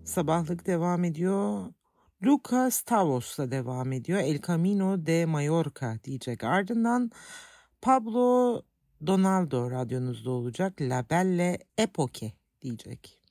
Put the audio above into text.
Sabahlık devam ediyor. Lucas Tavos'la devam ediyor. El Camino de Mallorca diyecek. Ardından Pablo Donaldo radyonuzda olacak. La Belle Époque diyecek.